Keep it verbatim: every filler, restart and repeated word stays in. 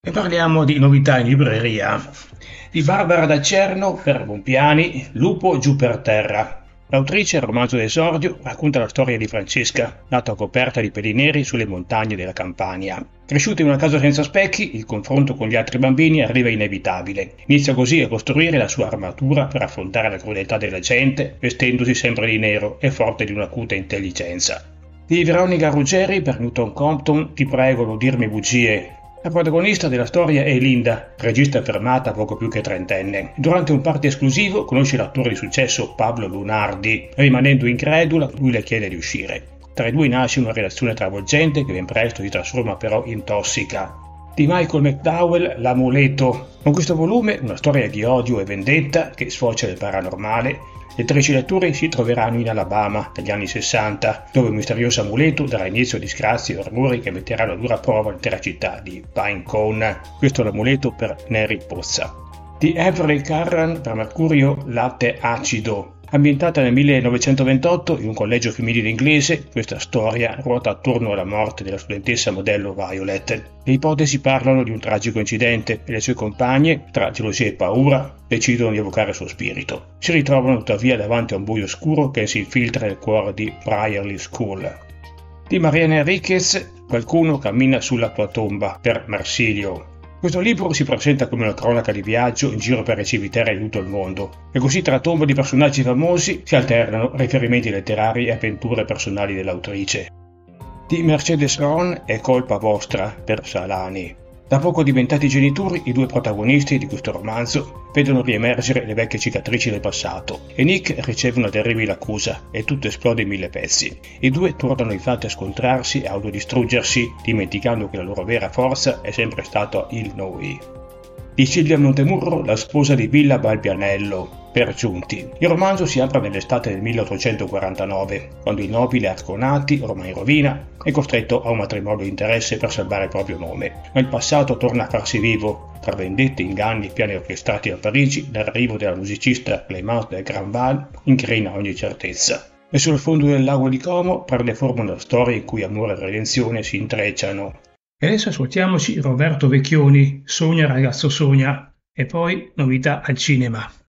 E parliamo di novità in libreria. Di Barbara da Cerno per Bompiani, Lupo giù per terra. L'autrice, romanzo d'esordio, racconta la storia di Francesca, nata coperta di peli neri sulle montagne della Campania. Cresciuta in una casa senza specchi, il confronto con gli altri bambini arriva inevitabile. Inizia così a costruire la sua armatura per affrontare la crudeltà della gente, vestendosi sempre di nero e forte di un'acuta intelligenza. Di Veronica Ruggeri per Newton Compton, Ti prego, non dirmi bugie. La protagonista della storia è Linda, regista affermata poco più che trentenne. Durante un party esclusivo conosce l'attore di successo Pablo Lunardi. Rimanendo incredula, lui le chiede di uscire. Tra i due nasce una relazione travolgente che ben presto si trasforma però in tossica. Di Michael McDowell, L'Amuleto. Con questo volume, una storia di odio e vendetta che sfocia nel paranormale. Le tredici letture si troveranno in Alabama negli anni sessanta, dove un misterioso amuleto darà inizio a disgrazie e orrori che metteranno a dura prova l'intera città di Pinecone. Questo è l'amuleto per Neri Pozza. Di Everly Carran per Mercurio, Latte acido. Ambientata nel millenovecentoventotto in un collegio femminile inglese, questa storia ruota attorno alla morte della studentessa modello Violet. Le ipotesi parlano di un tragico incidente e le sue compagne, tra gelosia e paura, decidono di evocare il suo spirito. Si ritrovano tuttavia davanti a un buio oscuro che si infiltra nel cuore di Brierley School. Di Mariana Enriquez, Qualcuno cammina sulla tua tomba per Marsilio. Questo libro si presenta come una cronaca di viaggio in giro per le cimiteri di tutto il mondo, e così tra tombe di personaggi famosi si alternano riferimenti letterari e avventure personali dell'autrice. Di Mercedes Ron, È colpa vostra per Salani. Da poco diventati genitori, i due protagonisti di questo romanzo vedono riemergere le vecchie cicatrici del passato e Nick riceve una terribile accusa e tutto esplode in mille pezzi. I due tornano infatti a scontrarsi e a autodistruggersi, dimenticando che la loro vera forza è sempre stato il noi. Di Silvia Montemurro, La sposa di Villa Balbianello, per Giunti. Il romanzo si apre nell'estate del milleottocentoquarantanove, quando il nobile Arconati, ormai in rovina, è costretto a un matrimonio di interesse per salvare il proprio nome. Ma il passato torna a farsi vivo, tra vendette, inganni e piani orchestrati a Parigi, l'arrivo della musicista Clémence de Granval incrina ogni certezza. E sul fondo del lago di Como prende forma una storia in cui amore e redenzione si intrecciano. E adesso ascoltiamoci Roberto Vecchioni, Sogna ragazzo sogna, e poi novità al cinema.